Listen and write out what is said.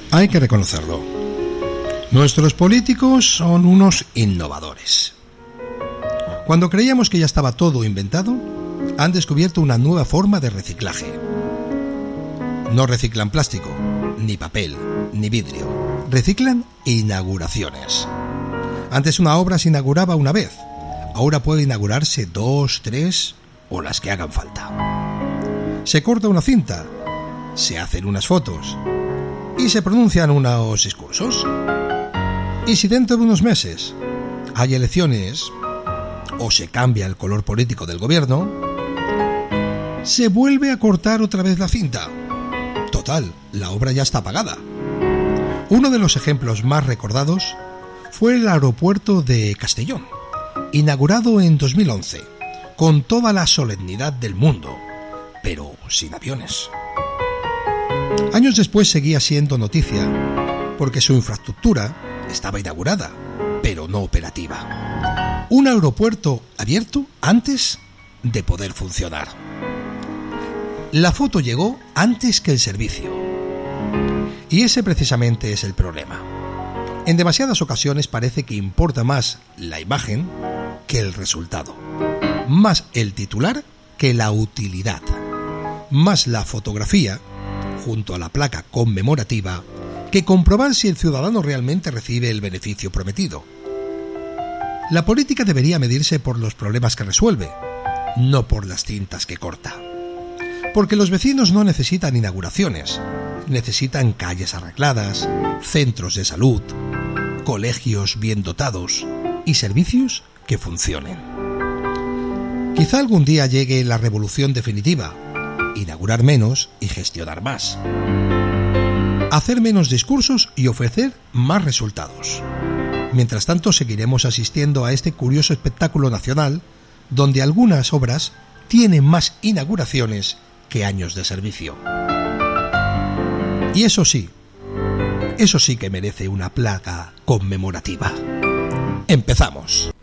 Hay que reconocerlo. Nuestros políticos son unos innovadores. Cuando creíamos que ya estaba todo inventado, han descubierto una nueva forma de reciclaje. No reciclan plástico, ni papel, ni vidrio. Reciclan inauguraciones. Antes una obra se inauguraba una vez. Ahora puede inaugurarse 2, 3 o las que hagan falta. Se corta una cinta, se hacen unas fotos y se pronuncian unos discursos. Y si dentro de unos meses hay elecciones o se cambia el color político del gobierno, se vuelve a cortar otra vez la cinta. Total, la obra ya está pagada. Uno de los ejemplos más recordados fue el aeropuerto de Castellón, inaugurado en 2011, con toda la solemnidad del mundo, pero sin aviones. Años después seguía siendo noticia porque su infraestructura estaba inaugurada, pero no operativa. Un aeropuerto abierto antes de poder funcionar. La foto llegó antes que el servicio. Y ese precisamente es el problema. En demasiadas ocasiones parece que importa más la imagen que el resultado. Más el titular que la utilidad. Más la fotografía, junto a la placa conmemorativa, que comprobar si el ciudadano realmente recibe el beneficio prometido. La política debería medirse por los problemas que resuelve, no por las cintas que corta. Porque los vecinos no necesitan inauguraciones, necesitan calles arregladas, centros de salud, colegios bien dotados y servicios que funcionen. Quizá algún día llegue la revolución definitiva, inaugurar menos y gestionar más. Hacer menos discursos y ofrecer más resultados. Mientras tanto, seguiremos asistiendo a este curioso espectáculo nacional, donde algunas obras tienen más inauguraciones que años de servicio. Y eso sí que merece una placa conmemorativa. Empezamos.